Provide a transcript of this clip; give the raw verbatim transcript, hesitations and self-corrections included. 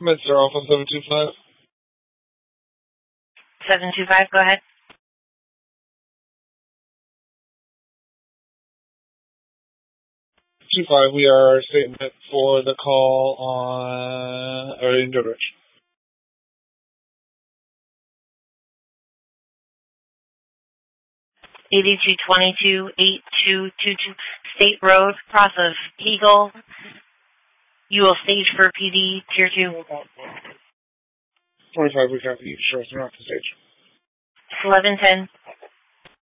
Mister Alpha seven two five. seven two five, go ahead. two five, we are statement for the call on, or in Goodrich. eighty-two twenty-two, eighty-two twenty-two State Road, cross of Eagle. You will stage for P D, Tier two. twenty-five, we copy. Sure, they're off the stage. eleven ten.